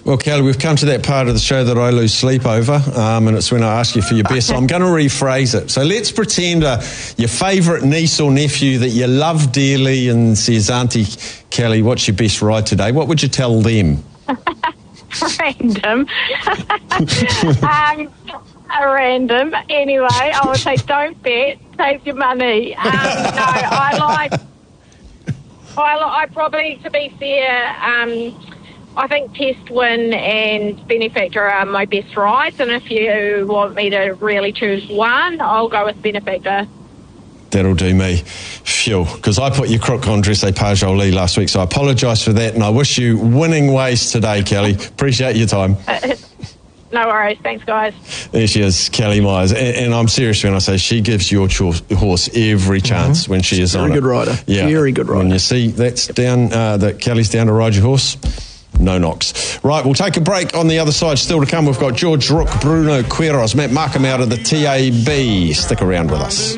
Well, Kelly, we've come to that part of the show that I lose sleep over, and it's when I ask you for your best. So I'm going to rephrase it. So let's pretend your favourite niece or nephew that you love dearly and says, Auntie Kelly, what's your best ride today? What would you tell them? Random. Random. Anyway, I would say don't bet, save your money. I probably, to be fair, I think Test Win and Benefactor are my best rides, and if you want me to really choose one, I'll go with Benefactor. That'll do me. Phew, because I put your crook on Dressage last week, so I apologise for that, and I wish you winning ways today, Kelly. Appreciate your time. No worries. Thanks, guys. There she is, Kelly Myers. And I'm serious when I say she gives your horse every chance when she is on it. Very good rider. Yeah. Very good rider. When you see that's down, that Kelly's down to ride your horse, no knocks. Right, we'll take a break. On the other side, still to come, we've got George Rook, Bruno Quiros, Matt Markham out of the TAB. Stick around with us.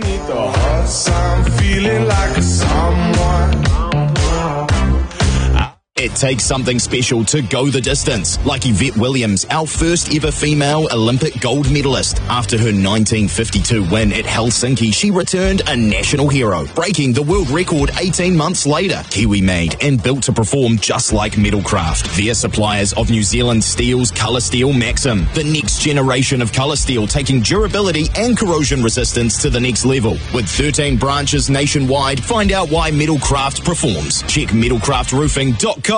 It takes something special to go the distance, like Yvette Williams, our first ever female Olympic gold medalist. After her 1952 win at Helsinki, she returned a national hero, breaking the world record 18 months later. Kiwi-made and built to perform just like Metalcraft. They're suppliers of New Zealand Steel's Colour Steel Maxim, the next generation of colour steel, taking durability and corrosion resistance to the next level. With 13 branches nationwide, find out why Metalcraft performs. Check metalcraftroofing.co.nz.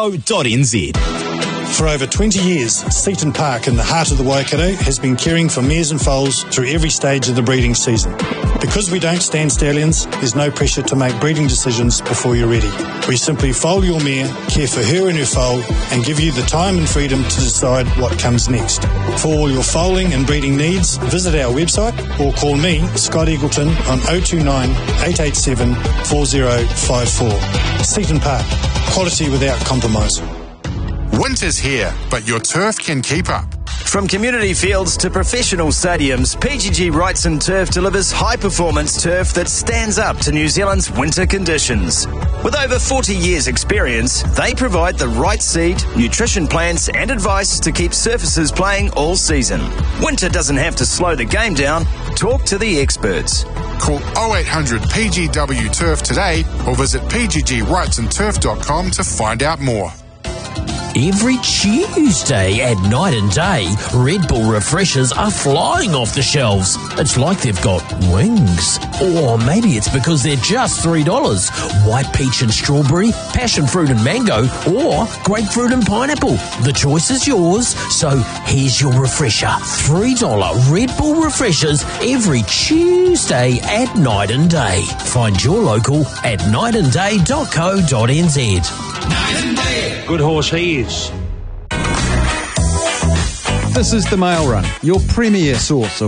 For over 20 years, Seaton Park in the heart of the Waikato has been caring for mares and foals through every stage of the breeding season. Because we don't stand stallions, there's no pressure to make breeding decisions before you're ready. We simply foal your mare, care for her and her foal, and give you the time and freedom to decide what comes next. For all your foaling and breeding needs, visit our website or call me, Scott Eagleton, on 029 887 4054. Seaton Park, quality without compromise. Winter's here, but your turf can keep up. From community fields to professional stadiums, PGG Wrightson Turf delivers high-performance turf that stands up to New Zealand's winter conditions. With over 40 years' experience, they provide the right seed, nutrition plans and advice to keep surfaces playing all season. Winter doesn't have to slow the game down. Talk to the experts. Call 0800 PGW Turf today or visit pggwrightsonturf.com to find out more. Every Tuesday at Night and Day, Red Bull refreshers are flying off the shelves. It's like they've got wings. Or maybe it's because they're just $3. White peach and strawberry, passion fruit and mango, or grapefruit and pineapple. The choice is yours, so here's your refresher. $3 Red Bull refreshers every Tuesday at Night and Day. Find your local at nightandday.co.nz. Night and Day. Good horse he is. This is the Mail Run, your premier source of